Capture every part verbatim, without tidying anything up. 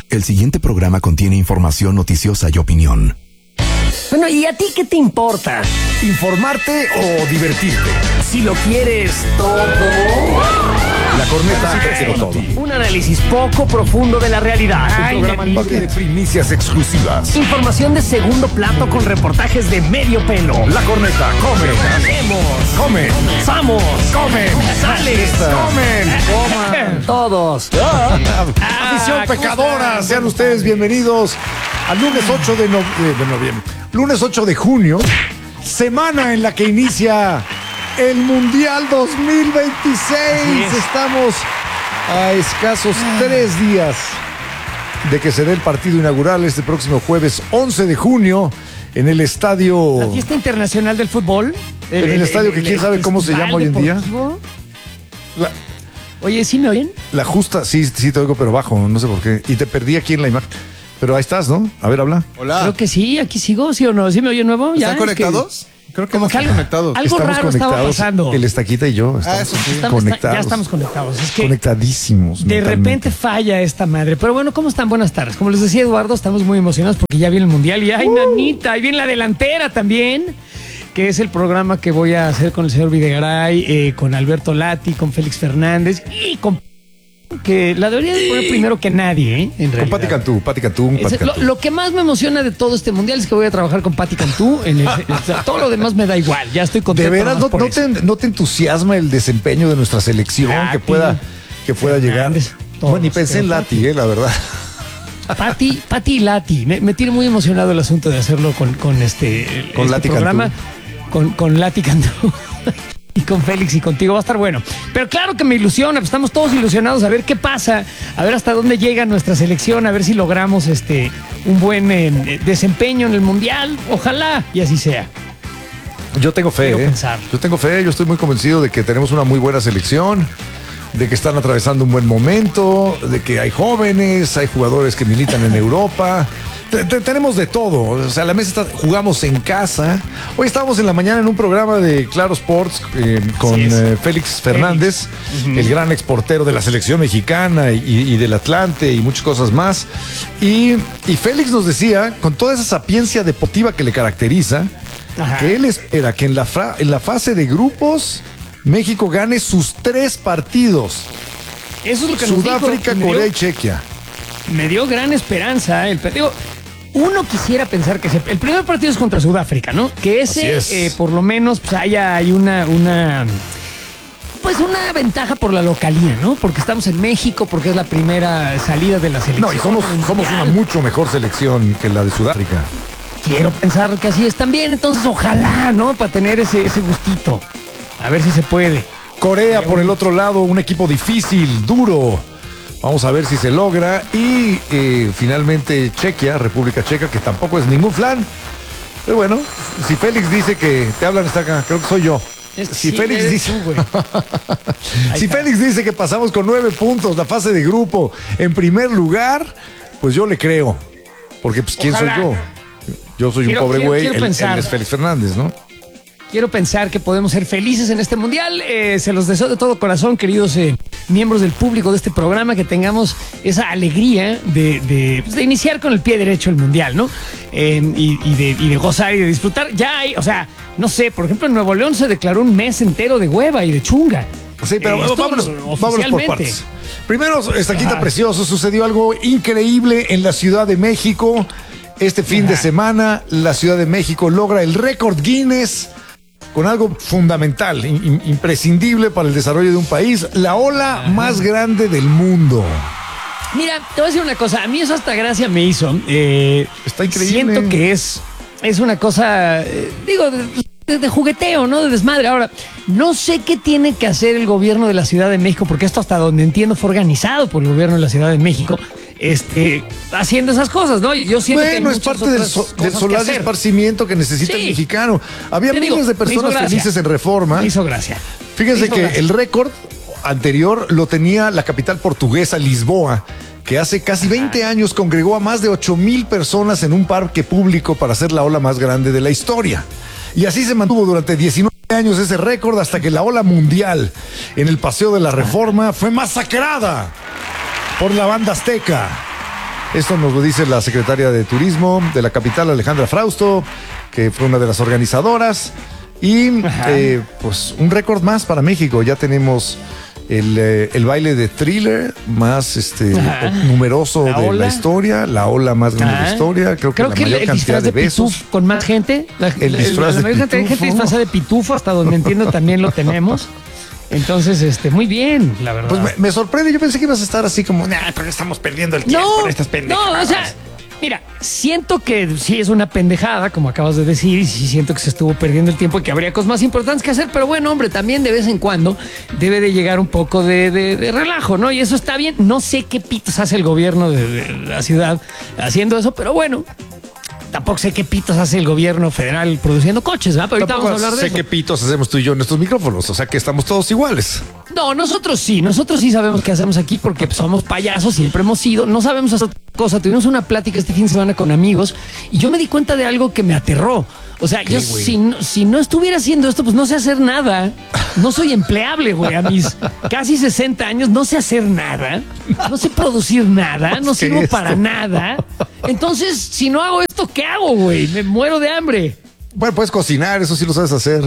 El siguiente programa contiene información noticiosa y opinión. Bueno, ¿y a ti qué te importa? ¿Informarte o divertirte? Si lo quieres todo. La corneta te quiero todo. Un análisis poco profundo de la realidad. Un programa libre de primicias exclusivas. Información de segundo plato con reportajes de medio pelo. La corneta come. Hacemos. Come. Vamos. Comen. Sales. Comen. Coman. Todos. Afición pecadora, sean ustedes bienvenidos al lunes ocho de, no- de- de noviembre. Lunes ocho de junio, semana en la que inicia el Mundial dos mil veintiséis. Estamos a escasos tres días de que se dé el partido inaugural este próximo jueves once de junio en el estadio. La fiesta internacional del fútbol. En el estadio que quién sabe cómo se llama hoy en día. Deportivo. La, Oye, ¿sí me oyen? la justa, sí, sí te oigo, pero bajo, no sé por qué. Y te perdí aquí en la imagen. Pero ahí estás, ¿no? A ver, habla. Hola. Creo que sí, aquí sigo, ¿sí o no? ¿Sí me oye nuevo? Ya, ¿Están es conectados? que- Creo que como no que están algo- conectados. algo Estamos raro estaba conectados. pasando. El Estaquita y yo estamos Ah, eso sí. Estamos- conectados. Ya estamos conectados. Es que Conectadísimos. de mentalmente. repente falla esta madre. Pero bueno, ¿cómo están? Buenas tardes. Como les decía Eduardo, estamos muy emocionados porque ya viene el Mundial. Y ¡ay, nanita! Ahí viene la delantera también, que es el programa que voy a hacer con el señor Videgaray, eh, con Alberto Lati, con Félix Fernández y con... que la debería de poner primero que nadie, ¿eh? En Con realidad. Pati Cantú, Pati Cantú, Pati Ese- lo, Cantú. lo que más me emociona de todo este mundial es que voy a trabajar con Pati Cantú. En el, o sea, todo lo demás me da igual. Ya estoy contento. ¿De veras nomás no, por no eso. te, no te entusiasma el desempeño de nuestra selección Lati, que pueda, que pueda llegar? Fernández, todos, Bueno, ni pensé en pero Lati, eh, la verdad. Pati, Pati y Lati. Me, me tiene muy emocionado el asunto de hacerlo con, con este, el- Con este Lati programa. Cantú. Con, con Lati Cantú. Y con Félix y contigo va a estar bueno. Pero claro que me ilusiona, pues estamos todos ilusionados a ver qué pasa, a ver hasta dónde llega nuestra selección, a ver si logramos este un buen eh, desempeño en el Mundial. Ojalá y así sea. Yo tengo fe, Quiero eh. pensar. Yo tengo fe, yo estoy muy convencido de que tenemos una muy buena selección, de que están atravesando un buen momento, de que hay jóvenes, hay jugadores que militan en Europa. Te- te- tenemos de todo, o sea, la mesa está, jugamos en casa. Hoy estábamos en la mañana en un programa de Claro Sports eh, con Así es. eh, Félix Fernández, el gran exportero de la selección mexicana y, y del Atlante y muchas cosas más. Y, y Félix nos decía, con toda esa sapiencia deportiva que le caracteriza, Ajá. que él espera que en la, fra- en la fase de grupos México gane sus tres partidos. Eso es lo que nos dijo, Sudáfrica, y me dio- Corea y Chequia. Me dio gran esperanza. El partido. Uno quisiera pensar que se- el primer partido es contra Sudáfrica, ¿no? Que ese, Así es. eh, por lo menos, pues haya hay una, una, pues una ventaja por la localía, ¿no? Porque estamos en México, porque es la primera salida de la selección. No, y somos, somos una mucho mejor selección que la de Sudáfrica. Quiero pensar que así es también, entonces ojalá, ¿no? Para tener ese, ese gustito. A ver si se puede. Corea, por el otro lado, un equipo difícil, duro. Vamos a ver si se logra. Y eh, finalmente Chequia, República Checa, que tampoco es ningún flan. Pero bueno, si Félix dice que te hablan, está acá, creo que soy yo. Es- Si sí, Félix eres dice, tú, güey. Ahí si está. Félix dice que pasamos con nueve puntos la fase de grupo en primer lugar, pues yo le creo. Porque pues quién Ojalá. soy yo. Yo soy Quiero- un pobre quiero- güey, quiero él, él pensar. es Félix Fernández, ¿no? Quiero pensar que podemos ser felices en este mundial. Eh, se los deseo de todo corazón, queridos eh, miembros del público de este programa, que tengamos esa alegría de, de, pues, de iniciar con el pie derecho el mundial, ¿no? Eh, y, y de, y de gozar y de disfrutar. Ya hay, o sea, no sé, por ejemplo, en Nuevo León se declaró un mes entero de hueva y de chunga. Sí, pero Eh, esto vámonos, vámonos por oficialmente. partes. Primero, Estaquita Ajá. Precioso, sucedió algo increíble en la Ciudad de México. Este fin de Ajá. semana, la Ciudad de México logra el récord Guinness con algo fundamental, in- in- imprescindible para el desarrollo de un país, la ola más grande del mundo. Mira, te voy a decir una cosa. A mí eso hasta gracia me hizo. Eh, Está increíble. Siento que es, es una cosa, eh, digo, de, de- de jugueteo, ¿no? De desmadre. Ahora, no sé qué tiene que hacer el gobierno de la Ciudad de México, porque esto hasta donde entiendo fue organizado por el gobierno de la Ciudad de México, este, haciendo esas cosas, ¿no? Yo siento que hay Bueno, es muchas parte del, otras so- cosas del que solar de hacer. esparcimiento que necesita Sí. el mexicano. Había Te miles digo, de me hizo personas gracia. felices en Reforma. Me hizo gracia. Fíjense Me hizo que gracia. el récord anterior lo tenía la capital portuguesa, Lisboa, que hace casi veinte años congregó a más de ocho mil personas en un parque público para hacer la ola más grande de la historia. Y así se mantuvo durante diecinueve años ese récord hasta que la ola mundial en el Paseo de la Reforma fue masacrada por la banda azteca. Esto nos lo dice la secretaria de Turismo de la capital, Alejandra Frausto, que fue una de las organizadoras. Y eh, pues un récord más para México. Ya tenemos el, eh, el baile de Thriller más este numeroso ¿La de ola? la historia, la ola más grande de la Ajá. historia. Creo que Creo la que mayor el cantidad disfraz de de, besos. pitufo con más gente. La, El la- disfraz la de mayor cantidad de gente pitufo. disfrazada de pitufo, hasta donde entiendo también lo tenemos. Entonces, este, muy bien, la verdad. Pues me, me sorprende, yo pensé que ibas a estar así como, nah, pero estamos perdiendo el tiempo No, con estas pendejadas. no, o sea, mira, siento que sí es una pendejada, como acabas de decir, y sí siento que se estuvo perdiendo el tiempo y que habría cosas más importantes que hacer, pero bueno, hombre, también de vez en cuando debe de llegar un poco de, de- de relajo, ¿no? Y eso está bien. No sé qué pitos hace el gobierno de, de la ciudad haciendo eso, pero bueno. Tampoco sé qué pitos hace el gobierno federal produciendo coches, ¿verdad? Pero ahorita Tampoco vamos a hablar de sé eso. qué pitos hacemos tú y yo en estos micrófonos, o sea que estamos todos iguales. No, nosotros sí, nosotros sí sabemos qué hacemos aquí porque pues, somos payasos, siempre hemos sido, no sabemos hacer otra cosa. Tuvimos una plática este fin de semana con amigos y yo me di cuenta de algo que me aterró. O sea, yo güey? si no, si no estuviera haciendo esto, pues no sé hacer nada. No soy empleable, güey. A mis casi sesenta años no sé hacer nada. No sé producir nada. No ¿Qué sirvo es para esto? nada. Entonces, si no hago esto, ¿qué hago, güey? Me muero de hambre. Bueno, puedes cocinar, eso sí lo sabes hacer.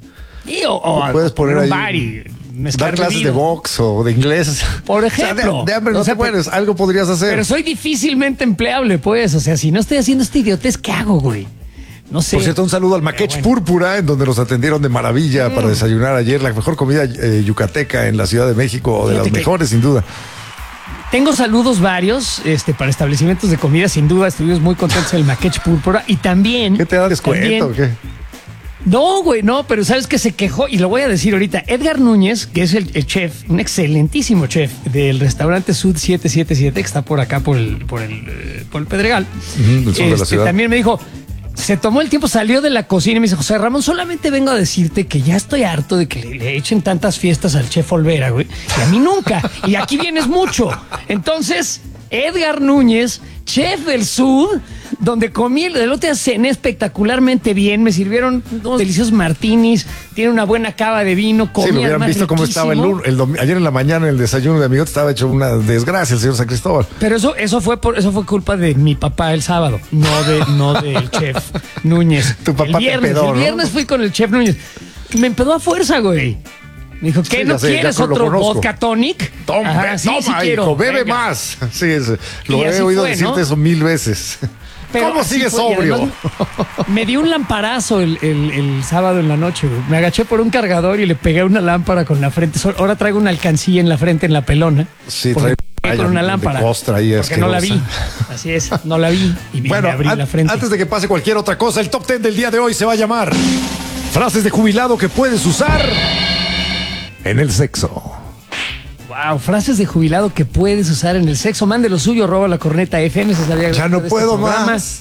Y, o, o Puedes poner un ahí, bar y mezclar dar clases bebidas. de box o de inglés. Por O sea, ejemplo. de, de hambre no O sea, te mueres, algo podrías hacer. Pero soy difícilmente empleable, pues. O sea, si no estoy haciendo este idiotez, ¿qué hago, güey? No sé. Por cierto, un saludo al Maquech bueno. Púrpura, en donde nos atendieron de maravilla para desayunar ayer. La mejor comida eh, yucateca en la Ciudad de México, o de Fíjate las que- mejores, sin duda. Tengo saludos varios este, para establecimientos de comida, sin duda. Estuvimos muy contentos en el Maquech Púrpura. Y también. ¿Qué te da descuento o también- qué? No, güey, no, pero sabes que se quejó, y lo voy a decir ahorita. Edgar Núñez, que es el, el chef, un excelentísimo chef del restaurante Sud siete siete siete, que está por acá, por el, por el, eh, por el Pedregal. Ujú, del sur de la Este, ciudad. También me dijo, se tomó el tiempo, salió de la cocina y me dice, José Ramón, solamente vengo a decirte que ya estoy harto de que le, le echen tantas fiestas al chef Olvera, güey, y a mí nunca. Y aquí vienes mucho. Entonces, Edgar Núñez, chef del Sud, donde comí el otro día, cené espectacularmente bien, me sirvieron unos deliciosos martinis, tiene una buena cava de vino, comía Sí, lo hubieran más visto cómo estaba el, riquísimo. lun- el domi- ayer en la mañana en el desayuno de amigo estaba hecho una desgracia el señor San Cristóbal. Pero eso, eso fue por, eso fue culpa de mi papá el sábado, no de, no del chef Núñez. Tu papá el te viernes, empedó, el ¿no? viernes fui con el chef Núñez. Me empedó a fuerza, güey. Me dijo, ¿qué? Sí, ¿No ya sé, ya quieres con- lo otro conozco. vodka tonic? Toma, Ajá, sí, toma, sí quiero. hijo, bebe Venga. más. Sí, es- lo Y he así oído fue, decirte ¿no? eso mil veces. Pero ¿Cómo así sigues fue, y sobrio? además Me dio un lamparazo el, el- el sábado en la noche, güey. Me agaché por un cargador y le pegué una lámpara con la frente. So- Ahora traigo una alcancía en la frente, en la pelona. Sí, porque trae- con ay, una de lámpara. costra ahí porque no la vi. asquerosa. Así es, no la vi. Y me, Bueno, me abrí an- la frente. antes de que pase cualquier otra cosa, el top ten del día de hoy se va a llamar frases de jubilado que puedes usar en el sexo. Wow, frases de jubilado que puedes usar en el sexo. Mande lo suyo, roba la corneta F M. Se sabía Ya no de este puedo programa. más.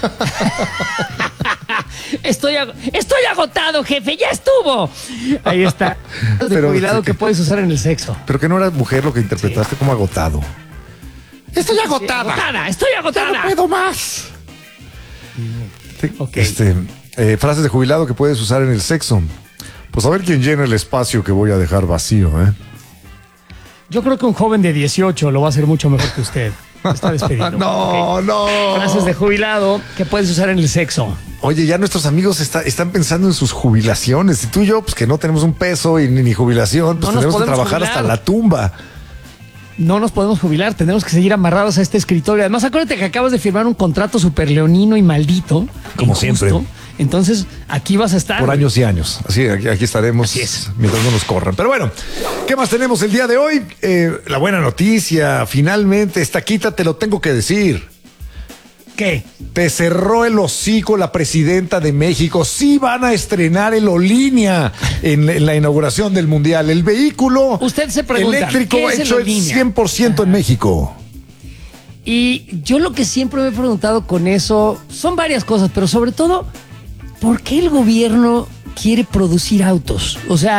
Estoy, ag- estoy agotado, jefe, ya estuvo. Ahí está. Frases de Pero, jubilado sí que que- puedes usar en el sexo. Pero que no era mujer lo que interpretaste como agotado. Estoy agotada. Agotada, estoy Ya agotada. no puedo más. Sí, Ok. Este, eh, frases de jubilado que puedes usar en el sexo. Pues a ver quién llena el espacio que voy a dejar vacío, ¿eh? Yo creo que un joven de dieciocho lo va a hacer mucho mejor que usted. Está despedido. Ok. No, no. Frases de jubilado que puedes usar en el sexo. Oye, ya nuestros amigos está- están pensando en sus jubilaciones. Y tú y yo, pues que no tenemos un peso y ni, ni jubilación, pues No nos tenemos que podemos trabajar jubilar. hasta la tumba. No nos podemos jubilar, tenemos que seguir amarrados a este escritorio. Además, acuérdate que acabas de firmar un contrato súper leonino y maldito. Como injusto. siempre. Entonces, aquí vas a estar. Por años y años. Así, aquí, aquí estaremos Así es. mientras no nos corran. Pero bueno, ¿qué más tenemos el día de hoy? Eh, la buena noticia, finalmente, esta quita te lo tengo que decir. ¿Qué? Te cerró el hocico la presidenta de México. Sí van a estrenar el Olínea en, en la inauguración del Mundial. El vehículo Usted se pregunta, eléctrico ¿qué es el hecho el Olinea? cien por ciento en México. Y yo lo que siempre me he preguntado con eso son varias cosas, pero sobre todo, ¿por qué el gobierno quiere producir autos? O sea,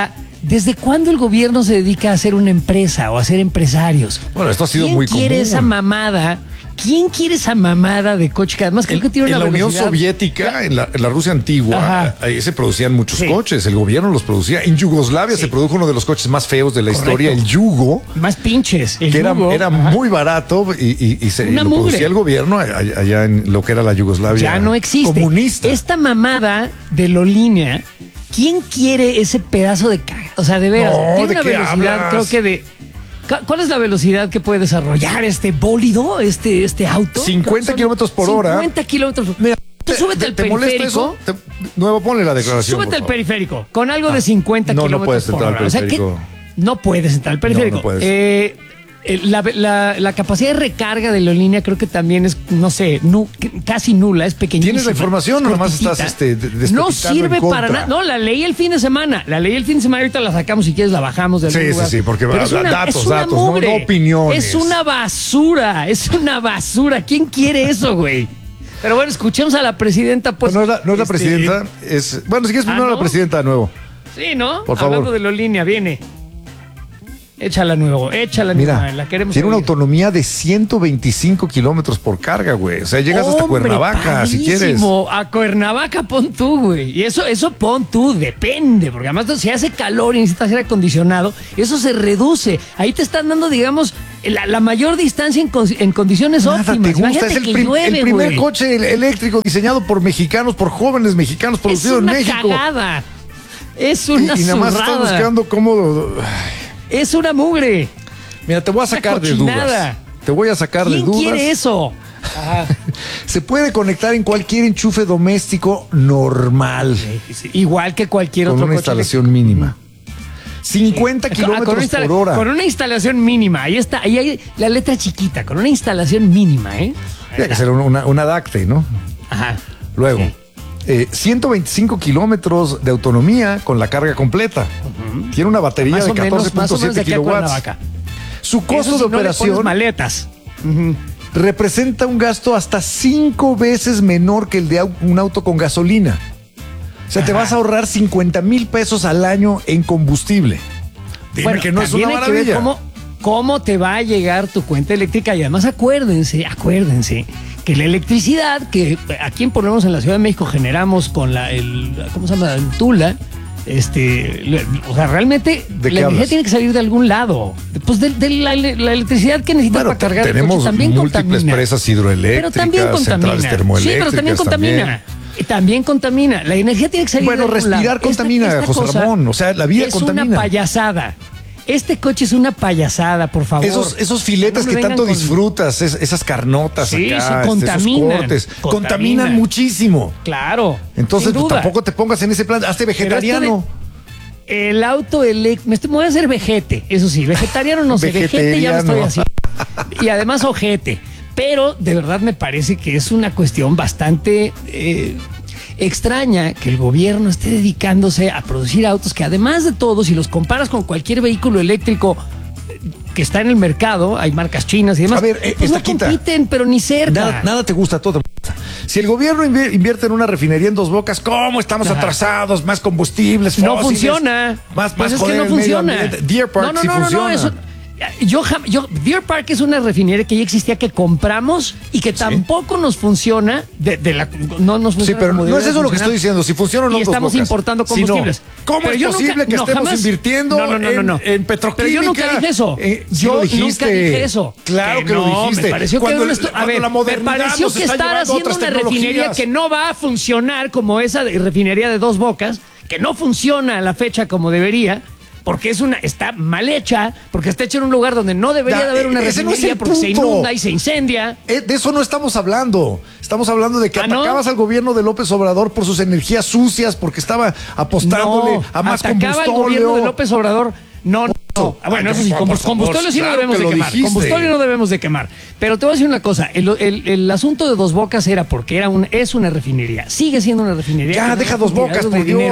¿desde cuándo el gobierno se dedica a hacer una empresa o a ser empresarios? Bueno, esto ha sido ¿Quién muy quiere común. esa mamada? ¿Quién quiere esa mamada de coche que además creo que tiene En una la Unión velocidad? Soviética, en la, en la Rusia antigua, Ajá. ahí se producían muchos Sí. coches, el gobierno los producía. En Yugoslavia Sí. se produjo uno de los coches más feos de la Correcto. historia, el Yugo, Más pinches. El que era, yugo. era Ajá. muy barato y, y- y se y Una lo mugre. producía el gobierno allá, allá en lo que era la Yugoslavia Ya no existe. comunista. Esta mamada de Lolínea, ¿quién quiere ese pedazo de caga? O sea, de veras, No, tiene ¿de una qué velocidad, hablas? creo que de. ¿Cu- ¿Cuál es la velocidad que puede desarrollar este bólido, este, este auto? cincuenta Son kilómetros por hora. cincuenta kilómetros por hora. Mira, Tú súbete al ¿te molesta periférico. eso? Te- Nuevo, ponle la declaración. Súbete por al favor. periférico con algo de cincuenta no, no kilómetros puedes por entrar al hora. O sea, que periférico. no puedes entrar al periférico. No, no puedes. Eh, eh, la, la- la capacidad de recarga de la línea creo que también es, no sé, nu- casi nula, es pequeñísima. ¿Tienes la información o nomás cortitita. estás, este, de- despepitando No en sirve contra? para nada. No, la leí el fin de semana. La leí el fin de semana, ahorita la sacamos, si quieres la bajamos del Sí, sí, sí, porque Pero habla- es una, datos, es una datos, no- mugre. no opiniones. Es una basura, es una basura. ¿Quién quiere eso, güey? Pero bueno, escuchemos a la presidenta, pues. no es la, no es la este, presidenta, es. Bueno, si quieres, Ah, primero ¿no? la presidenta de nuevo. Sí, ¿no? Por favor. Hablando de Lolínea, viene. Échala nuevo, échala Mira, nueva, la queremos tiene una oír. autonomía de ciento veinticinco kilómetros por carga, güey. O sea, llegas hasta Hombre, Cuernavaca, si quieres. padrísimo. A Cuernavaca pon tú, güey. Y eso, eso pon tú, depende. Porque además si hace calor y necesitas aire acondicionado, eso se reduce. Ahí te están dando, digamos, la, la mayor distancia en, con- en condiciones Nada óptimas. te gusta, Imagínate es el, que prim- llueve, el primer güey. coche el- eléctrico diseñado por mexicanos, por jóvenes mexicanos, Es producido en una México. cagada. Es Y, una y nada más estás zurrada. buscando cómo. Es una mugre. Mira, te voy a sacar de cochinada. dudas. Te voy a sacar de ¿Quién dudas. quiere eso? Se puede conectar en cualquier enchufe doméstico normal, Igual que cualquier con otro una coche instalación mínima. cincuenta eléctrico. Ah, con kilómetros una instala- por hora. Con una instalación mínima. Ahí está, ahí hay la letra chiquita, con una instalación mínima, ¿eh? Tiene que ser una, una, una adacte, ¿no? Ajá. Luego, Sí. eh, ciento veinticinco kilómetros de autonomía con la carga completa. Tiene una batería Más de o menos, catorce más o punto menos de siete aquí a kilowatts. Cuernavaca. Su Eso costo si de no le pones operación maletas. representa un gasto hasta cinco veces menor que el de au- un auto con gasolina. O sea, te Ajá. vas a ahorrar cincuenta mil pesos al año en combustible. Dime Bueno, que no es también una hay que ver maravilla. cómo, cómo te va a llegar tu cuenta eléctrica. Y además acuérdense, acuérdense que la electricidad que aquí por lo menos en la Ciudad de México generamos con la, el, ¿cómo se llama? El Tula. Este, le- o sea, realmente ¿De qué la energía hablas? tiene que salir de algún lado. Pues de, de la, la electricidad que necesitas Bueno, para cargar el tenemos coche también múltiples contamina. presas hidroeléctricas, Pero también contamina. centrales Sí, termoeléctricas. pero también contamina. Y también contamina. La energía tiene que salir Bueno, de algún respirar lado. Esta- contamina, esta José cosa Ramón. O sea, la vida es contamina. una payasada. Este coche es una payasada, por favor. Esos, esos filetes No me que vengan tanto con- disfrutas, es- esas carnotas Sí, acá, sí, este, esos contaminan, cortes, contaminan. contaminan muchísimo. Claro. Entonces, sin pues, duda. tampoco te pongas en ese plan, hazte vegetariano. El auto eléctrico. Me, estoy- me voy a hacer vejete, eso sí. Vegetariano no sé, vejete ya me estoy Vegetariano. así. Y además ojete. Pero de verdad me parece que es una cuestión bastante eh, extraña que el gobierno esté dedicándose a producir autos que además de todo, si los comparas con cualquier vehículo eléctrico eh, que está en el mercado, hay marcas chinas y demás, A ver, eh, pues no Estaquita, compiten, pero ni cerca. Nada, nada te gusta, todo te gusta. Si el gobierno invi- invierte en una refinería en Dos Bocas, ¿cómo estamos Ajá. atrasados? Más combustibles, No fósiles, funciona. Más, Pues más es joder que no el medio funciona. ambiente. Deer Park no, no, sí no, no, funciona. no, eso. Yo, jam- yo, Deer Park es una refinería que ya existía, que compramos y que tampoco nos funciona. De, de la, no nos Sí, funciona pero como no es debería eso lo que funcionar. estoy diciendo. Si funciona o no Y Dos estamos Bocas. importando Si no, combustibles. ¿cómo Pero es yo nunca- posible que no, estemos jamás- invirtiendo no, no, no, en, no, no. en petroquímica? Pero yo nunca dije eso. Eh, sí yo lo dijiste. nunca dije eso. Claro que, lo no, dijiste. Me pareció Cuando que era el- una estu- a cuando ver, la me modernidad pareció nos que está estar llevando a haciendo otras una refinería tecnologías. que no va a funcionar como esa de- refinería de Dos Bocas, que no funciona a la fecha como debería. Porque es una, está mal hecha, porque está hecha en un lugar donde no debería Ya, de haber una ese no es refinería el porque se punto. inunda y se incendia. Eh, De eso no estamos hablando. Estamos hablando de que ¿Ah, no? atacabas al gobierno de López Obrador por sus energías sucias, porque estaba apostándole No, a más atacaba al combustóleo. gobierno de López Obrador. No, no. no. Ah, bueno, eso sí, Por combust- favor, combustible sí no claro debemos que de lo quemar. dijiste. Combustible no debemos de quemar. Pero te voy a decir una cosa. El, el- el asunto de Dos Bocas era porque era un, es una refinería. Sigue siendo una refinería. Ya, que deja da Dos cantidades Bocas, de por dinero Dios.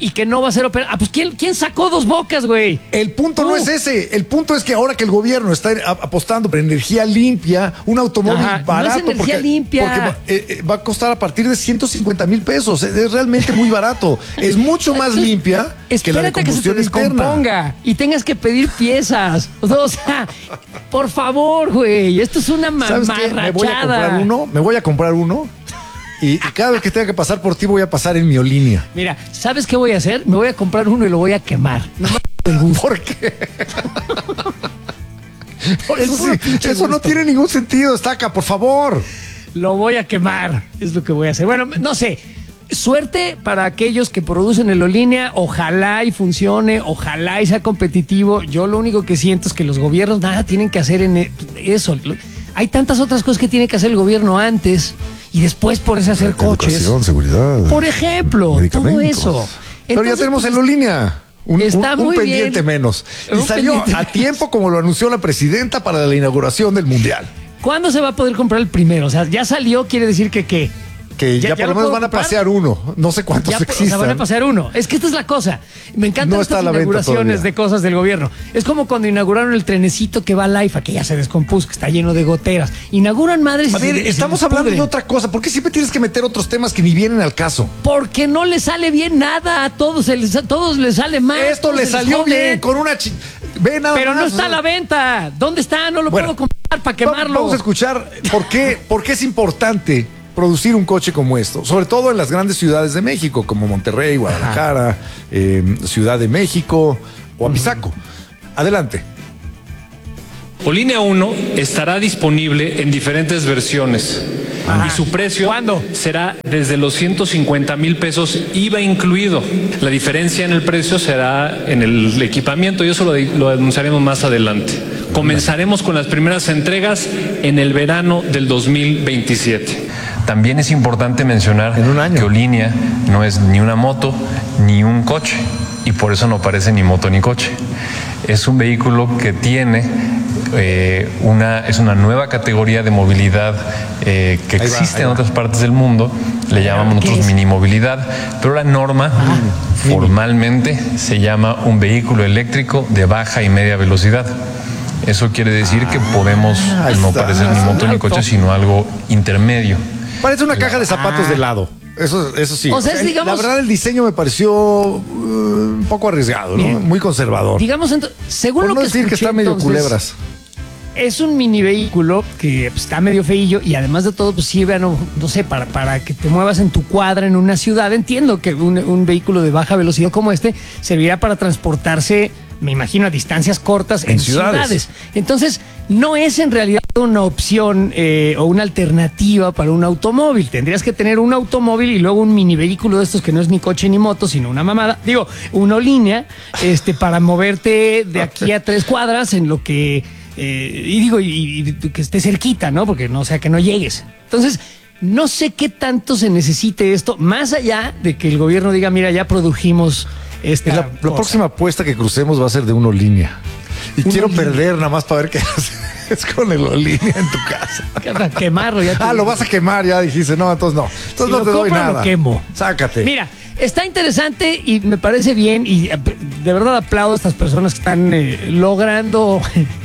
y que no va a ser operado. Ah, pues ¿quién, quién sacó Dos Bocas, güey? El punto uh. no es ese. El punto es que ahora que el gobierno está apostando por energía limpia, un automóvil Ajá, barato. No es energía porque, limpia. Porque va, eh, va a costar a partir de ciento cincuenta mil pesos. Es, es realmente muy barato. Es mucho más limpia que la de combustión que se te externa. Y tengas que pedir piezas. O sea, por favor, güey. Esto es una mamarrachada. Me voy a comprar uno. Me voy a comprar uno. Y, y cada vez que tenga que pasar por ti voy a pasar en mi Olínea. Mira, ¿sabes qué voy a hacer? Me voy a comprar uno y lo voy a quemar. No ¿Por qué? Por eso sí, eso no tiene ningún sentido, Estaca, por favor. Lo voy a quemar, es lo que voy a hacer. Bueno, no sé. Suerte para aquellos que producen el Olínea. Ojalá y funcione, ojalá y sea competitivo. Yo lo único que siento es que los gobiernos nada tienen que hacer en eso. Hay tantas otras cosas que tiene que hacer el gobierno antes y después ponerse a hacer coches. Seguridad. Por ejemplo, todo eso. Pero Entonces, ya tenemos pues, el Olínea. Un, está un, un muy pendiente bien. menos. Y Un salió pendiente a tiempo como lo anunció la presidenta para la inauguración del Mundial. ¿Cuándo se va a poder comprar el primero? O sea, ya salió, quiere decir que qué. Que ya, ya, ya por lo menos van a comprar? pasear uno. No sé cuántos ya, existan. O sea, van a pasear uno. Es que esta es la cosa. Me encantan no estas inauguraciones de cosas del gobierno. Es como cuando inauguraron el trenecito que va al AIFA, que ya se descompuso, que está lleno de goteras. Inauguran madres. A ver, se, estamos se hablando pudren. de otra cosa. ¿Por qué siempre tienes que meter otros temas que ni vienen al caso? Porque no le sale bien nada. A todos, les, a todos les sale mal. Esto le salió bien con una... Chi... Ve nada Pero más, no está o sea... a la venta. ¿Dónde está? No lo bueno, puedo comprar para quemarlo. Vamos a escuchar por qué, por qué es importante producir un coche como esto, sobre todo en las grandes ciudades de México, como Monterrey, Guadalajara, eh, Ciudad de México o Apizaco. Adelante. Olínea uno estará disponible en diferentes versiones. Ajá. Y su precio ¿Cuándo? será desde los ciento cincuenta mil pesos, I V A incluido. La diferencia en el precio será en el equipamiento y eso lo, lo anunciaremos más adelante. Comenzaremos con las primeras entregas en el verano del dos mil veintisiete. También es importante mencionar en un año. que Olínea no es ni una moto ni un coche y por eso no parece ni moto ni coche. Es un vehículo que tiene eh, una es una nueva categoría de movilidad eh, que ahí existe va, en va. otras partes del mundo. Le llamamos nosotros mini movilidad, pero la norma ah, formalmente mini. se llama un vehículo eléctrico de baja y media velocidad. Eso quiere decir que podemos ah, no está, parecer ni moto ni coche, sino algo intermedio. Parece una caja de zapatos ah. de helado. Eso, eso sí. O sea, es, digamos, la verdad, el diseño me pareció uh, un poco arriesgado, ¿no? Bien. Muy conservador. Digamos, ento- según Por lo no que decir escuché, que está medio entonces, culebras. Es un mini vehículo que pues, está medio feillo y además de todo, pues sirve, no, no sé, para, para que te muevas en tu cuadra en una ciudad. Entiendo que un, un vehículo de baja velocidad como este servirá para transportarse, me imagino, a distancias cortas en, en ciudades. ciudades. Entonces, no es en realidad una opción eh, o una alternativa para un automóvil. Tendrías que tener un automóvil y luego un mini vehículo de estos que no es ni coche ni moto, sino una mamada. Digo, una línea este, para moverte de aquí a tres cuadras en lo que... Eh, y digo, y, y que esté cerquita, ¿no? Porque no sea que no llegues. Entonces, no sé qué tanto se necesite esto, más allá de que el gobierno diga, mira, ya produjimos esta la, la próxima apuesta que crucemos va a ser de una Olínea. Y quiero línea. perder nada más para ver qué haces con el Olínea en tu casa. Para quemarlo ya. Ah, digo. Lo vas a quemar, ya dijiste. No, entonces no. Entonces si no lo te doy compro, nada. Lo quemo. Sácate. Mira, está interesante y me parece bien y de verdad aplaudo a estas personas que están eh, logrando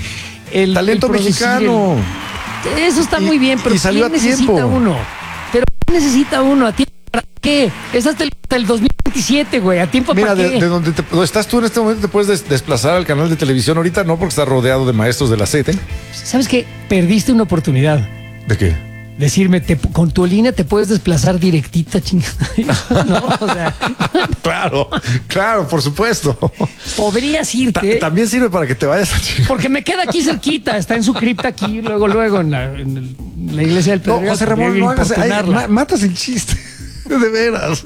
el talento el mexicano. El, eso está y, muy bien, pero y salió ¿quién a necesita tiempo? uno? Pero ¿quién necesita uno a tiempo? ¿Para qué? Es hasta el, hasta el dos mil veintisiete, güey. ¿A tiempo Mira, para de, qué? de donde te, estás tú en este momento te puedes des, desplazar al canal de televisión ahorita, no porque estás rodeado de maestros de la C E T E. ¿Sabes qué? Perdiste una oportunidad. ¿De qué? Decirme, te, con tu línea te puedes desplazar directita, chingada. No, o sea. Claro, claro, por supuesto. Podrías irte. Ta también sirve para que te vayas a chingar. Porque me queda aquí cerquita, está en su cripta aquí, luego, luego en la, en el, en la iglesia del Pedregal. No, José Ramón, no hagas, ay, ma matas el chiste. De veras.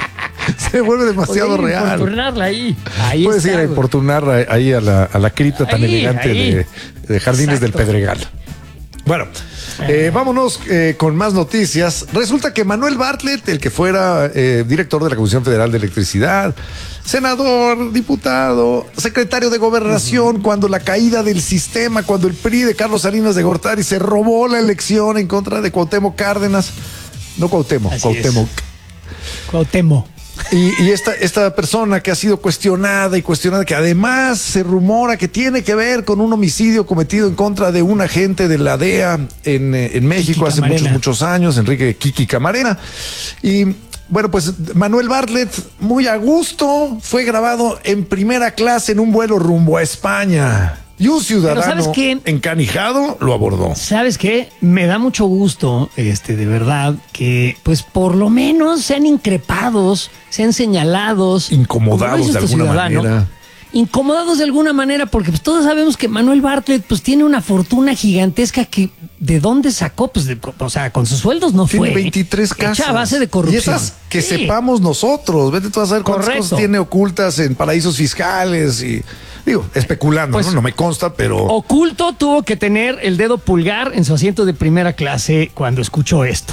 Se vuelve demasiado real. Importunarla ahí. ahí Puedes está, ir a importunarla ahí a la, a la cripta tan ahí, elegante ahí. De, de Jardines Exacto. del Pedregal. Bueno, eh, vámonos eh, con más noticias. Resulta que Manuel Bartlett, el que fuera eh, director de la Comisión Federal de Electricidad, senador, diputado, secretario de Gobernación, uh-huh. cuando la caída del sistema, cuando el P R I de Carlos Salinas de Gortari se robó la elección en contra de Cuauhtémoc Cárdenas. No Cuauhtémoc, Así Cuauhtémoc. Es. Cuauhtémoc. Y, y esta, esta persona que ha sido cuestionada y cuestionada, que además se rumora que tiene que ver con un homicidio cometido en contra de un agente de la D E A en, en México Kiki hace Camarena. muchos, muchos años, Enrique Kiki Camarena. Y bueno, pues Manuel Bartlett, muy a gusto, fue grabado en primera clase en un vuelo rumbo a España. Y un ciudadano ¿sabes qué? encanijado lo abordó. ¿Sabes qué? Me da mucho gusto, este, de verdad, que pues por lo menos sean increpados, sean señalados. Incomodados como lo hizo de este alguna ciudadano. manera. Incomodados de alguna manera, porque pues todos sabemos que Manuel Bartlett pues tiene una fortuna gigantesca que ¿de dónde sacó? Pues de, o sea, con sus sueldos no Tiene fue. veintitrés Hecha casas. a base de corrupción. Y esas que Sí. sepamos nosotros. Vete tú a saber cuántas Correcto. cosas tiene ocultas en paraísos fiscales y, digo, especulando, Pues, ¿no? No me consta, pero... Oculto tuvo que tener el dedo pulgar en su asiento de primera clase cuando escuchó esto.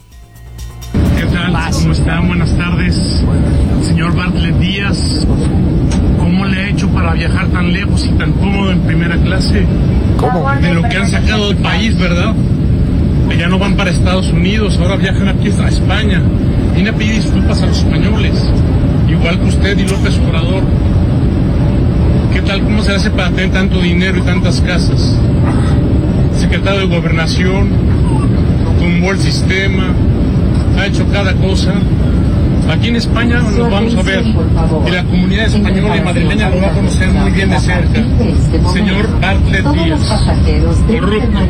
¿Qué tal? Vas. ¿Cómo están? Buenas tardes. Señor Bartlett Díaz, ¿cómo le ha hecho para viajar tan lejos y tan cómodo en primera clase? ¿Cómo? De lo que han sacado del país, ¿verdad? Ya no van para Estados Unidos, ahora viajan aquí a España. Viene a pedir disculpas a los españoles, igual que usted y López Obrador. ¿Qué tal? ¿Cómo se hace para tener tanto dinero y tantas casas? Secretario de Gobernación, tumbó el sistema, ha hecho cada cosa. Aquí en España nos vamos a ver, y la comunidad española y madrileña lo va a conocer muy bien de cerca. Señor Bartlett Díaz, corrupto.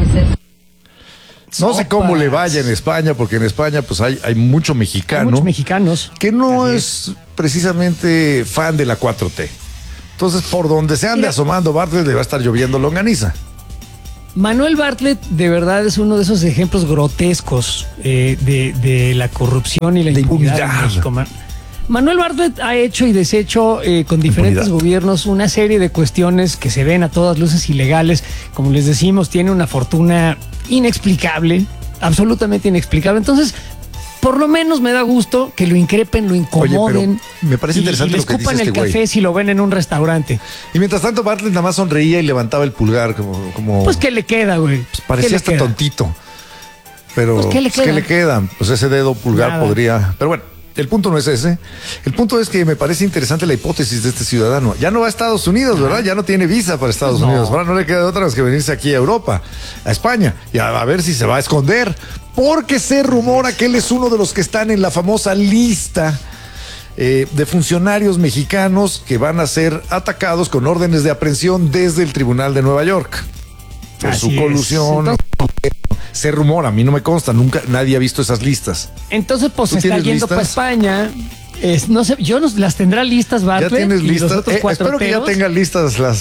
No sé cómo le vaya en España, porque en España pues hay, hay mucho Hay mexicano muchos mexicanos. que no Así es precisamente fan de la cuatro T. Entonces, por donde se ande Mira. asomando Bartlett, le va a estar lloviendo longaniza. Manuel Bartlett de verdad es uno de esos ejemplos grotescos eh, de, de la corrupción y la De impunidad en impunidad. México. Man- Manuel Bartlett ha hecho y deshecho eh, con diferentes Impunidad. gobiernos una serie de cuestiones que se ven a todas luces ilegales. Como les decimos, tiene una fortuna inexplicable, absolutamente inexplicable. Entonces, por lo menos me da gusto que lo increpen, lo incomoden. me parece y- interesante y le lo que dice escupan el este güey. café si lo ven en un restaurante. Y mientras tanto, Bartlett nada más sonreía y levantaba el pulgar como... como Pues, ¿qué le queda, güey? pues, ¿Qué parecía le hasta queda? tontito. Pero, Pues, ¿qué le pues, ¿qué queda? le queda? Pues ese dedo pulgar Nada. podría... Pero bueno, el punto no es ese. El punto es que me parece interesante la hipótesis de este ciudadano. Ya no va a Estados Unidos, ¿verdad? Ya no tiene visa para Estados No. Unidos. Ahora no le queda otra más que venirse aquí a Europa, a España, y a, a ver si se va a esconder. Porque se rumora que él es uno de los que están en la famosa lista eh, de funcionarios mexicanos que van a ser atacados con órdenes de aprehensión desde el Tribunal de Nueva York. Por Así su es. colusión. Se rumora, a mí no me consta, nunca nadie ha visto esas listas. Entonces, pues ¿Tú se está tienes yendo para listas? España. Es, no sé, yo no, las tendrá listas, ¿Ya Bartlett. tienes y los listas? otros Eh, espero que ya cuatroteros. tengan listas las...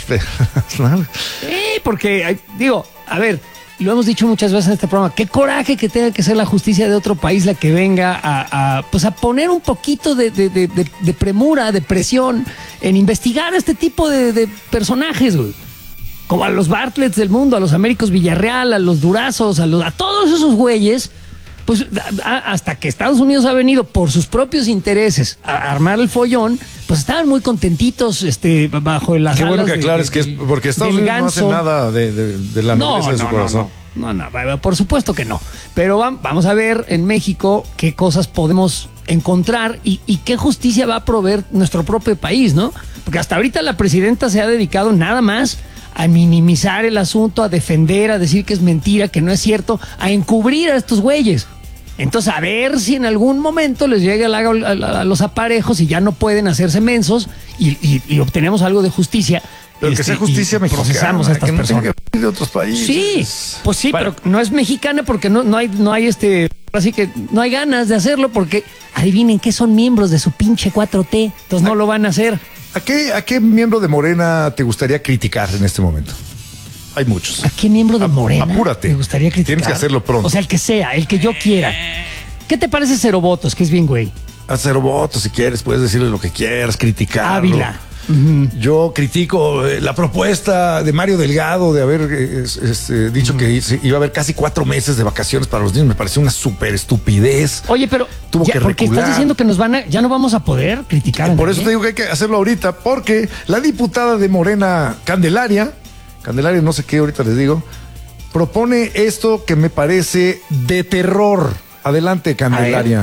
Sí, porque, ay, digo, a ver, lo hemos dicho muchas veces en este programa, qué coraje que tenga que ser la justicia de otro país la que venga a, a, pues a poner un poquito de, de, de, de- de premura, de presión en investigar a este tipo de, de personajes, güey. Como a los Bartletts del mundo, a los Américos Villarreal, a los Durazos, a, los, a todos esos güeyes, pues a- a- hasta que Estados Unidos ha venido por sus propios intereses a armar el follón, pues estaban muy contentitos este, bajo las Qué bueno alas que de- aclares de- que es del- porque Estados del Unidos no hace ganso. nada de, de- de la nobleza de su corazón. No, no, no, por supuesto que no. Pero va- vamos a ver en México qué cosas podemos encontrar y, y qué justicia va a proveer nuestro propio país, ¿no? Porque hasta ahorita la presidenta se ha dedicado nada más a minimizar el asunto, a defender, a decir que es mentira, que no es cierto, a encubrir a estos güeyes. Entonces, a ver si en algún momento les llega el agua a, a- a los aparejos y ya no pueden hacerse mensos y, y- y obtenemos algo de justicia. Pero que este, sea justicia y mexicana, procesamos a estas que no personas. tenga que venir de otros países. Sí, pues sí, pero no es mexicana porque no, no hay, no hay este, así que no hay ganas de hacerlo porque adivinen que son miembros de su pinche cuatro T, entonces no lo van a hacer. ¿A qué, ¿A qué miembro de Morena te gustaría criticar en este momento? Hay muchos. ¿A qué miembro de Ap- Morena apúrate. me gustaría criticar? Tienes que hacerlo pronto. O sea, el que sea, el que yo quiera. ¿Qué te parece Cero Votos, que es bien güey? A cero votos, si quieres, puedes decirle lo que quieras, criticarlo. Ávila. Yo critico eh, la propuesta de Mario Delgado de haber eh, es- este, dicho que se- iba a haber casi cuatro meses de vacaciones para los niños. Me pareció una súper estupidez. Oye, pero Tuvo ya, que porque recular. estás diciendo que nos van a, ya no vamos a poder criticar. a Por eso nadie. te digo que hay que hacerlo ahorita, porque la diputada de Morena, Candelaria, Candelaria no sé qué, ahorita les digo, propone esto que me parece de terror. Adelante, Candelaria.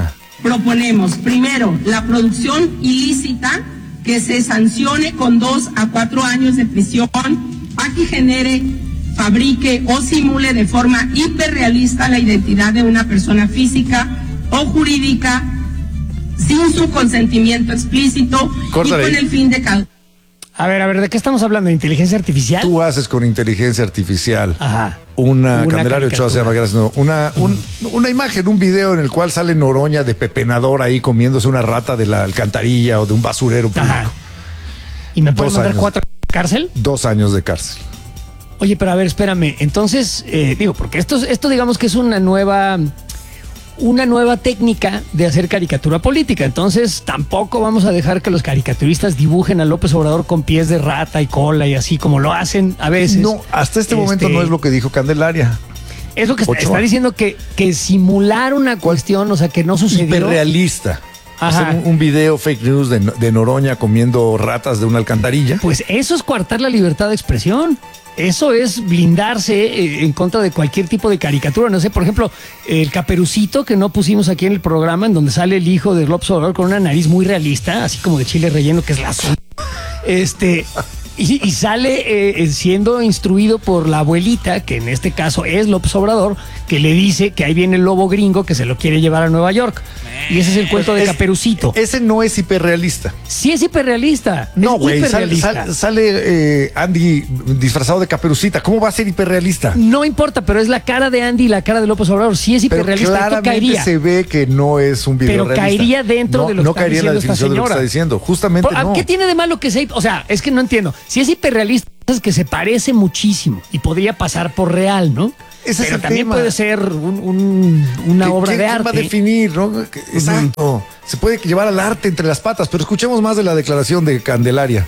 proponemos, primero, la producción ilícita, que se sancione con dos a cuatro años de prisión a quien genere, fabrique o simule de forma hiperrealista la identidad de una persona física o jurídica sin su consentimiento explícito. Córtale. Y con el fin de causar. A ver, a ver, ¿de qué estamos hablando? ¿De inteligencia artificial? Tú haces con inteligencia artificial Ajá. una, Una Candelario Ochoa se llama, gracias, no, una, un, una imagen, un video en el cual sale Noroña de pepenador ahí comiéndose una rata de la alcantarilla o de un basurero público. Ajá. ¿Y me pueden Dos mandar años. cuatro años de cárcel? Dos años de cárcel. Oye, pero a ver, espérame. Entonces, eh, digo, porque esto, esto digamos que es una nueva... una nueva técnica de hacer caricatura política. Entonces, tampoco vamos a dejar que los caricaturistas dibujen a López Obrador con pies de rata y cola y así como lo hacen a veces. No, hasta este, este momento no es lo que dijo Candelaria. Es lo que está, está diciendo, que, que simular una cuestión, o sea, que no sucedió. Hiperrealista. Hacer un, un video fake news de, de Noroña comiendo ratas de una alcantarilla. Pues eso es coartar la libertad de expresión. Eso es blindarse en contra de cualquier tipo de caricatura. No sé, por ejemplo, el Caperucito que no pusimos aquí en el programa, en donde sale el hijo de López Obrador con una nariz muy realista, así como de chile relleno, que es la azul. Este... Y, y sale eh, siendo instruido por la abuelita, que en este caso es López Obrador, que le dice que ahí viene el lobo gringo que se lo quiere llevar a Nueva York. Y ese es el cuento de es, Caperucito. Ese no es hiperrealista. Sí es hiperrealista. No, es güey, hiperrealista. sale, sale, sale eh, Andy disfrazado de Caperucita. ¿Cómo va a ser hiperrealista? No importa, pero es la cara de Andy y la cara de López Obrador. Sí es hiperrealista. Pero claramente caería. Se ve que no es un video pero realista. caería dentro no, de lo no que caería está en la diciendo definición de lo que está diciendo. Justamente Por, no. ¿Qué tiene de malo que sea? O sea, es que no entiendo. Si es hiperrealista, es que se parece muchísimo y podría pasar por real, ¿no? Ese pero es también tema. puede ser un, un, una obra ¿Qué, de ¿quién arte. va a definir, no? Exacto. Uh-huh. Se puede llevar al arte entre las patas, pero escuchemos más de la declaración de Candelaria.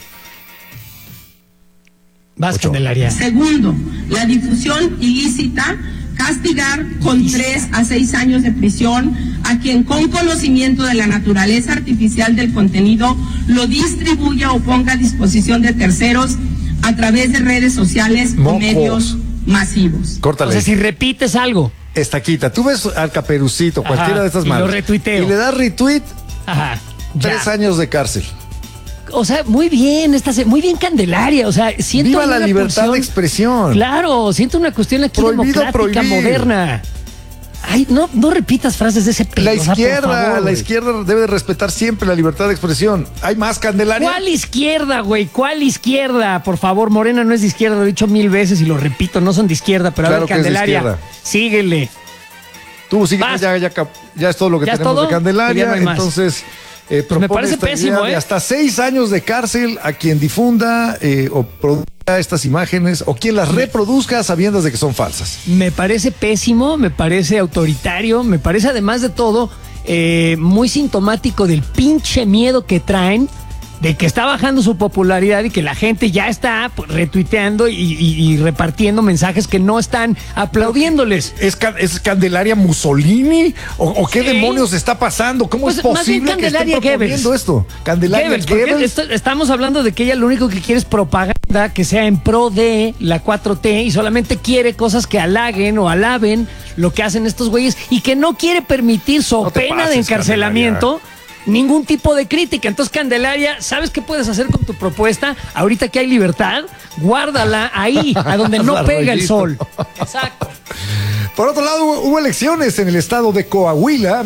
Vas, Ocho. Candelaria. Segundo, la difusión ilícita, castigar con ilícita. tres a seis años de prisión a quien con conocimiento de la naturaleza artificial del contenido lo distribuya o ponga a disposición de terceros a través de redes sociales Mocos. o medios masivos. Córtale. O sea, si repites algo. Estaquita, tú ves al Caperucito, Ajá, cualquiera de estas y manos. Lo retuiteo. Y le das retweet. Ajá. Tres ya. años de cárcel. O sea, muy bien, esta, muy bien Candelaria. O sea, siento Viva la libertad pulsión, de expresión. Claro, siento una cuestión aquí Prohibido, democrática, prohibir. moderna. Ay, no, no repitas frases de ese pedo. La izquierda, favor, la güey. izquierda debe de respetar siempre la libertad de expresión. ¿Hay más, Candelaria? ¿Cuál izquierda, güey? ¿Cuál izquierda? Por favor, Morena no es de izquierda, lo he dicho mil veces y lo repito, no son de izquierda, pero claro a ver, Candelaria, es síguele. Tú sigue, ya, ya, ya es todo lo que tenemos todo? de Candelaria. No entonces, eh, pues me parece pésimo, ¿eh? Hasta seis años de cárcel a quien difunda eh, o produzca estas imágenes o quien las reproduzca sabiendo de que son falsas. Me parece pésimo, me parece autoritario, me parece además de todo eh, muy sintomático del pinche miedo que traen de que está bajando su popularidad y que la gente ya está pues, retuiteando y, y, y repartiendo mensajes que no están aplaudiéndoles. ¿Es, ¿Es Candelaria Mussolini? ¿O, o qué sí. demonios está pasando? ¿Cómo pues, es posible que estén proponiendo esto? Candelaria Goebbels, Goebbels. Esto, estamos hablando de que ella lo único que quiere es propaganda que sea en pro de la cuatro T y solamente quiere cosas que halaguen o alaben lo que hacen estos güeyes y que no quiere permitir so no pena pases, de encarcelamiento. Candelaria. Ningún tipo de crítica. Entonces, Candelaria, ¿sabes qué puedes hacer con tu propuesta? Ahorita que hay libertad, guárdala ahí, a donde no pega el sol. Exacto. Por otro lado, hubo elecciones en el estado de Coahuila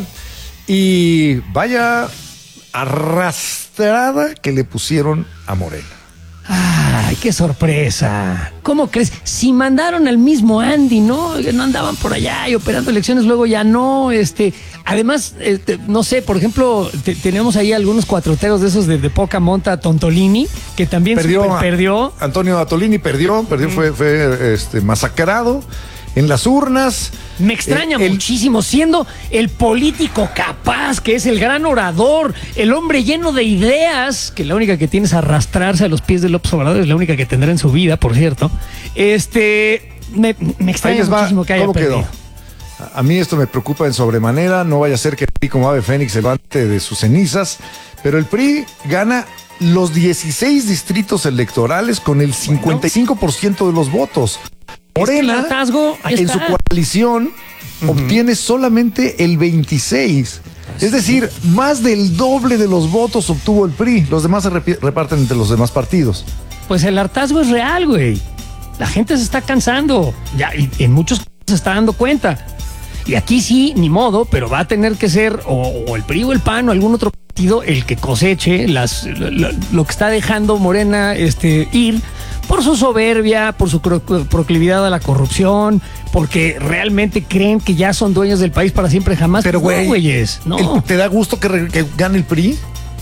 y vaya arrastrada que le pusieron a Morena. Ay, qué sorpresa. ¿Cómo crees? Si mandaron al mismo Andy, ¿no? No andaban por allá y operando elecciones, luego ya no, este... Además, este, no sé, por ejemplo, te, tenemos ahí algunos cuatroteros de esos de, de poca monta, Tontolini, que también perdió. perdió. Antonio Atolini perdió, perdió, mm. fue, fue este, masacrado en las urnas. Me extraña el, muchísimo, siendo el político capaz, que es el gran orador, el hombre lleno de ideas, que la única que tiene es arrastrarse a los pies de López Obrador, es la única que tendrá en su vida, por cierto. Este, me, me extraña muchísimo que haya ¿Cómo perdido. Quedó? A mí esto me preocupa en sobremanera, no vaya a ser que el P R I como ave fénix se levante de sus cenizas, pero el P R I gana los dieciséis distritos electorales con el cincuenta y cinco por ciento de los votos. Morena, es que en su coalición, uh-huh. obtiene solamente el veintiséis por ciento. Es decir, más del doble de los votos obtuvo el P R I. Los demás se repi- reparten entre los demás partidos. Pues el hartazgo es real, güey. La gente se está cansando. Ya, y en muchos casos se está dando cuenta. Y aquí sí, ni modo, pero va a tener que ser o, o el P R I o el P A N o algún otro partido el que coseche las, lo, lo que está dejando Morena este, ir por su soberbia, por su cro- proclividad a la corrupción, porque realmente creen que ya son dueños del país para siempre jamás. Pero, Pues no, güey, güeyes, no. el- ¿te da gusto que, re- que gane el P R I?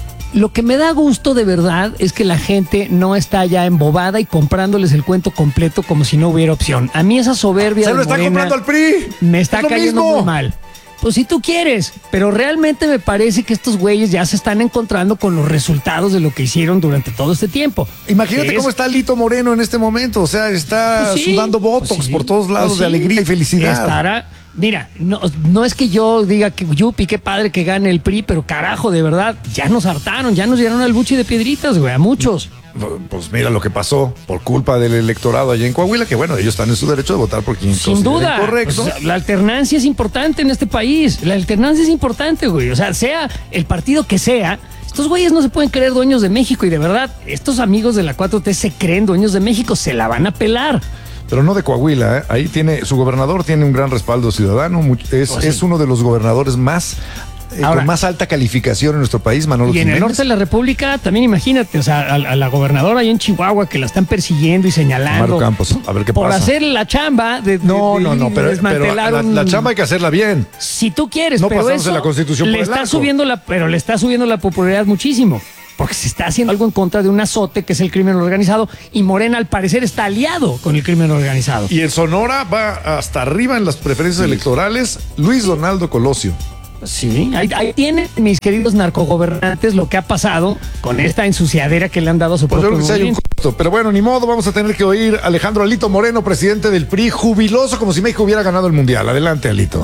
Lo que me da gusto de verdad es que la gente no está ya embobada y comprándoles el cuento completo como si no hubiera opción. A mí esa soberbia Se de lo está Morena comprando al P R I. me está Es lo cayendo mismo. muy mal. Pues si tú quieres, pero realmente me parece que estos güeyes ya se están encontrando con los resultados de lo que hicieron durante todo este tiempo. Imagínate Que cómo es- está Lito Moreno en este momento. O sea, está Pues sí, sudando botox pues sí, por todos lados pues de sí. alegría y felicidad. Estará. Mira, no, no es que yo diga que yupi, qué padre que gane el P R I, pero carajo, de verdad, ya nos hartaron, ya nos dieron al buche de piedritas, güey, a muchos. Pues mira lo que pasó por culpa del electorado allá en Coahuila, que bueno, ellos están en su derecho de votar por quien Sin consideren duda. correcto. Pues, la alternancia es importante en este país. La alternancia es importante, güey. O sea, sea el partido que sea, estos güeyes no se pueden creer dueños de México y de verdad, estos amigos de la cuatro T se creen dueños de México, se la van a pelar. Pero no de Coahuila, ¿eh? Ahí tiene, su gobernador tiene un gran respaldo ciudadano, much- es, Oh, sí. es uno de los gobernadores más, eh, Ahora, con más alta calificación en nuestro país, Manolo Y en el Jiménez. norte de la República, también imagínate, o sea, a, a la gobernadora ahí en Chihuahua que la están persiguiendo y señalando. Maru Campos, a ver qué por pasa. hacer la chamba de, de- No, de no, ir no, y pero, pero desmantelar la, un- la chamba hay que hacerla bien. Si tú quieres, No pero pasándose eso la Constitución le por el está arco. subiendo la, pero le está subiendo la popularidad muchísimo. Porque se está haciendo algo en contra de un azote que es el crimen organizado y Morena al parecer está aliado con el crimen organizado. Y en Sonora va hasta arriba en las preferencias electorales Luis Donaldo Colosio. Sí, ahí, ahí tienen, mis queridos narcogobernantes, lo que ha pasado con esta ensuciadera que le han dado a su Pues yo propio creo que sí hay un movimiento. costo, pero bueno, ni modo, vamos a tener que oír a Alejandro Alito Moreno, presidente del P R I, jubiloso como si México hubiera ganado el Mundial. Adelante, Alito.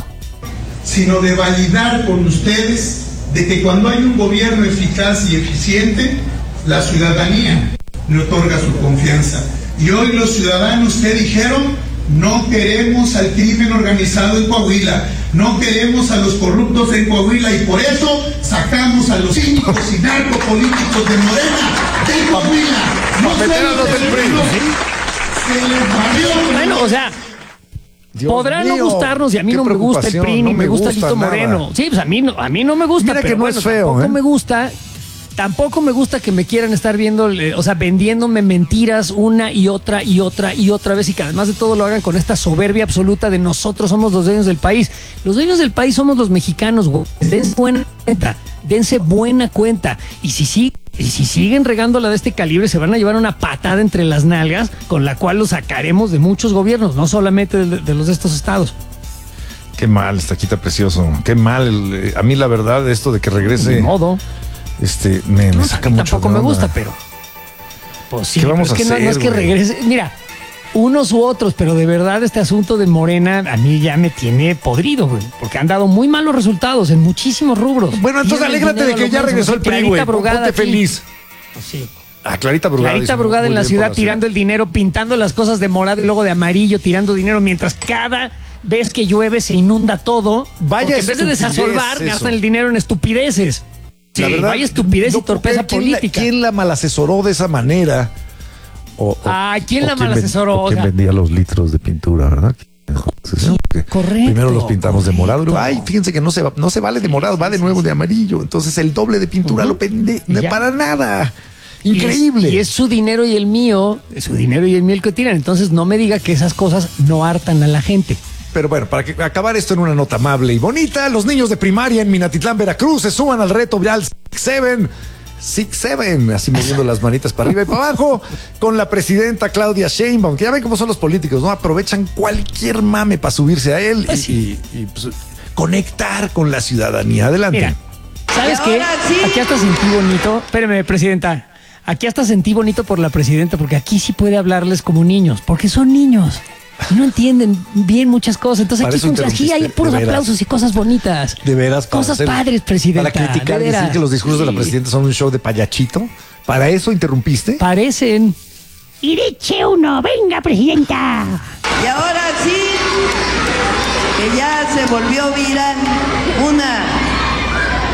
Sino de validar con ustedes de que cuando hay un gobierno eficaz y eficiente, la ciudadanía le otorga su confianza. Y hoy los ciudadanos que dijeron, no queremos al crimen organizado en Coahuila, no queremos a los corruptos en Coahuila y por eso sacamos a los cínicos y narcopolíticos de Morena de Coahuila. No Pa' meter a los del P R I. se les barrió. Bueno, o sea, Dios podrá mío, no gustarnos y a mí qué no me gusta el P R I, preocupación, ni no me me gusta gusta Lito nada. Moreno. Sí, pues a mí no, a mí no me gusta, Mira pero que no bueno, es feo, tampoco ¿eh? me gusta. Tampoco me gusta que me quieran estar viendo, eh, o sea, vendiéndome mentiras una y otra y otra y otra vez y que además de todo lo hagan con esta soberbia absoluta de nosotros somos los dueños del país. Los dueños del país somos los mexicanos, güey. Dense buena cuenta, dense buena cuenta. Y si sí, y si siguen regándola de este calibre, se van a llevar una patada entre las nalgas con la cual los sacaremos de muchos gobiernos, no solamente de, de los de estos estados. Qué mal, Estaquita precioso. Qué mal. Eh, A mí la verdad, esto de que regrese, De modo. este, me, me No, saca a mí mucho tampoco de me onda. gusta, pero. Pues sí, ¿Qué vamos pero es a que no, no es hacer, que güey? regrese. Mira, unos u otros, pero de verdad este asunto de Morena a mí ya me tiene podrido, güey. Porque han dado muy malos resultados en muchísimos rubros. Bueno, entonces Pierden alégrate de dinero que a lo ya menso, regresó no el sé, P R I, Clarita güey. Brugada Ponte aquí. feliz. Pues sí. Ah, Clarita Brugada. Clarita hizo Brugada muy en la bien ciudad por la tirando el dinero, pintando las cosas de morado y luego de amarillo, tirando dinero, mientras cada vez que llueve se inunda todo. Vaya porque en vez de estupidez desasolvar, eso. gastan el dinero en estupideces. Sí, La verdad, vaya estupidez no y torpeza puedo creer, ¿quién la- política. ¿Quién la malasesoró de esa manera? O, o- Ay, ¿quién o la ven- malasesoró? o ¿Quién O sea, vendía los litros de pintura, verdad? Que correcto, Primero los pintamos de morado. correcto. Ay, fíjense que no se, va, no se vale de morado, va de nuevo de amarillo. Entonces el doble de pintura Ujú. lo pende Y ya. para nada. Y es- Increíble. Y es, su dinero y el mío, es su dinero y el mío el que tiran. Entonces no me diga que esas cosas no hartan a la gente. Pero bueno, para que, acabar esto en una nota amable y bonita, los niños de primaria en Minatitlán, Veracruz, se suman al reto vial Six Seven. Six Seven, así moviendo las manitas para arriba y para abajo, con la presidenta Claudia Sheinbaum, que ya ven cómo son los políticos, ¿no? Aprovechan cualquier mame para subirse a él Pues y, sí. y- y, pues, conectar con la ciudadanía. Adelante. Mira, ¿sabes qué? Aquí hasta sentí bonito. Espérame, presidenta. Aquí hasta sentí bonito por la presidenta, porque aquí sí puede hablarles como niños, porque son niños. Y no entienden bien muchas cosas. Entonces Para aquí, eso son- aquí hay interrumpiste, puros de veras. aplausos y cosas bonitas. De veras, para Cosas hacer- padres, presidenta. Para criticar de y decir veras. que los discursos de la Sí. presidenta son un show de payachito. ¿Para eso interrumpiste? Parecen. Y dice uno, venga, presidenta. Y ahora sí, que ya se volvió viral una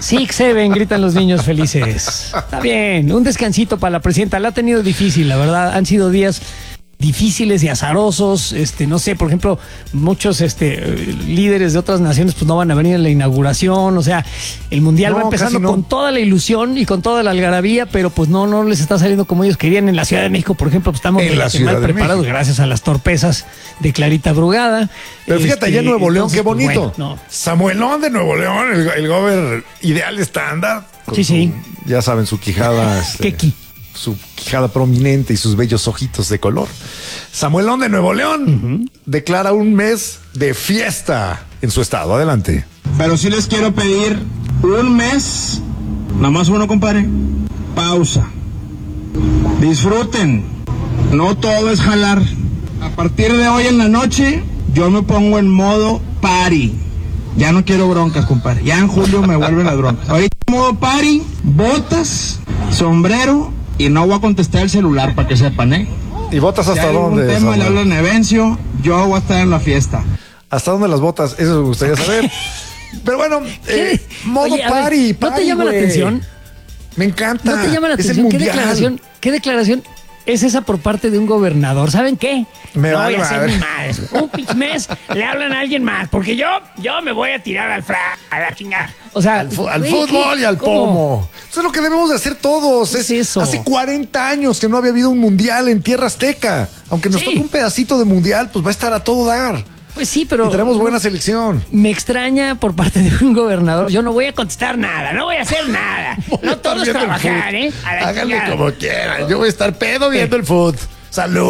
Sí, se ven, gritan los niños felices. Está bien, un descansito para la presidenta. La ha tenido difícil, la verdad. Han sido días difíciles y azarosos. Este, no sé, por ejemplo, muchos este, líderes de otras naciones pues no van a venir a la inauguración. O sea, el mundial No, va empezando casi no. con toda la ilusión y con toda la algarabía, pero pues no, no les está saliendo como ellos querían. En la Ciudad de México, por ejemplo, pues estamos En la mal Ciudad de preparados México. gracias a las torpezas de Clarita Brugada. Pero fíjate, Este, allá en Nuevo León, entonces, qué pues, bonito. bueno, no. Samuelón de Nuevo León, el, el gober ideal estándar. con Sí, su- sí. Ya saben, su quijada. este, Keki. su quijada prominente y sus bellos ojitos de color. Samuelón de Nuevo León uh-huh. declara un mes de fiesta en su estado. Adelante. Pero sí les quiero pedir un mes, nada más uno, compadre. Pausa. Disfruten. No todo es jalar. A partir de hoy en la noche, yo me pongo en modo party. Ya no quiero broncas, compadre. Ya en julio me vuelven las broncas. Ahorita en modo party, botas, sombrero y no voy a contestar el celular para que sepan, ¿eh? ¿Y botas hasta si hay algún dónde? tema, le Samuel? hablan a Evencio, yo voy a estar en la fiesta. ¿Hasta dónde las botas? Eso me gustaría saber. Pero bueno, eh, modo Oye, a ver, party, ¿no party, te llama la güey. atención? Me encanta. ¿No te llama la Es el atención? ¿Qué mundial. declaración, ¿Qué declaración es esa por parte de un gobernador? ¿Saben qué? Me no vale voy a hacer madre. ni más. Un pinche mes le hablan a alguien más, porque yo, yo me voy a tirar al fra, a la chingada. O sea, Al, fu- al güey, fútbol ¿qué? y al ¿Cómo? pomo. Eso es lo que debemos de hacer todos. ¿Qué es eso? Hace cuarenta años que no había habido un mundial en tierra azteca. Aunque nos Sí. toque un pedacito de mundial, pues va a estar a todo dar. Pues sí, pero Y tenemos buena selección. me extraña por parte de un gobernador. Yo no voy a contestar nada, no voy a hacer nada. No todo es trabajar, ¿eh? A la Háganle chingada. como quieran. Yo voy a estar pedo viendo el fútbol. Salud.